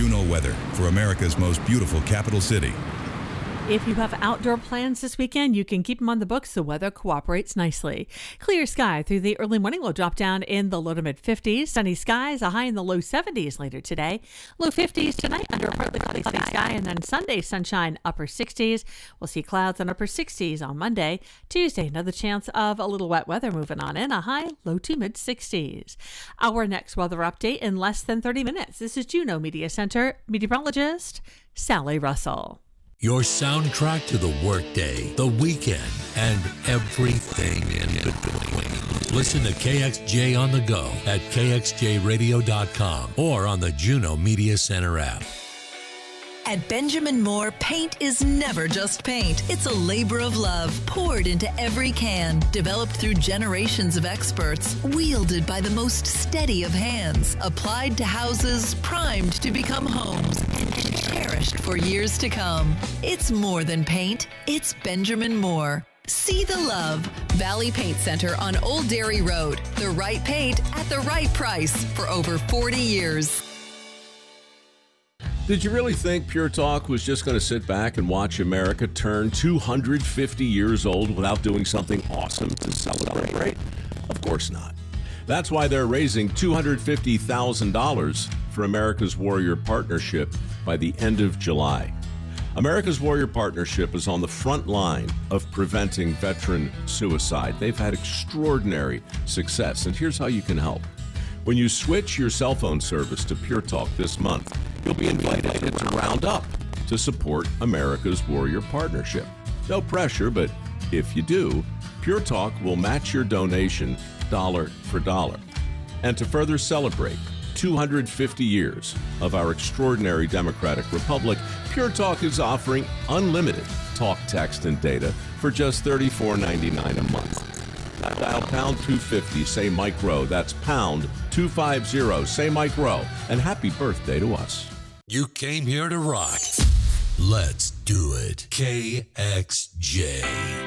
Juno weather for America's most beautiful capital city. If you have outdoor plans this weekend, you can keep them on the books. The weather cooperates nicely. Clear sky through the early morning. Will drop down in the low to mid 50s. Sunny skies, a high in the low 70s later today. Low 50s tonight under a partly cloudy sky. And then Sunday, sunshine, upper 60s. We'll see clouds and upper 60s on Monday. Tuesday, another chance of a little wet weather moving on in. A high, low to mid 60s. Our next weather update in less than 30 minutes. This is Juno Media Center meteorologist Sally Russell. Your soundtrack to the workday, the weekend, and everything in between. Listen to KXJ on the go at kxjradio.com or on the Juno Media Center app. At Benjamin Moore, paint is never just paint. It's a labor of love poured into every can, developed through generations of experts, wielded by the most steady of hands, applied to houses primed to become homes, and cherished for years to come. It's more than paint. It's Benjamin Moore. See the love. Valley Paint Center on Old Dairy Road. The right paint at the right price for over 40 years. Did you really think Pure Talk was just going to sit back and watch America turn 250 years old without doing something awesome to celebrate? Of course not. That's why they're raising $250,000 for America's Warrior Partnership by the end of July. America's Warrior Partnership is on the front line of preventing veteran suicide. They've had extraordinary success, and here's how you can help. When you switch your cell phone service to Pure Talk this month, you'll be invited to round up to support America's Warrior Partnership. No pressure, but if you do, Pure Talk will match your donation dollar for dollar. And to further celebrate 250 years of our extraordinary democratic republic, Pure Talk is offering unlimited talk, text, and data for just $34.99 a month. Dial pound 250, say Mike Rowe. That's pound 250, say Mike Rowe. And happy birthday to us. You came here to rock. Let's do it. KXJ.